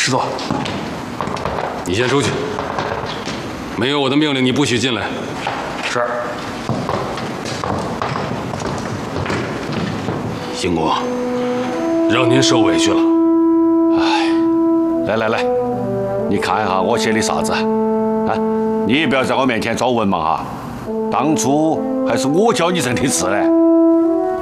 师座， 你先出去，没有我的命令，你不许进来。 是。 兴公，让您受委屈了。 哎，来，你看一下我写的啥子啊？你也不要在我面前装文盲哈。当初还是我教你认的字嘞。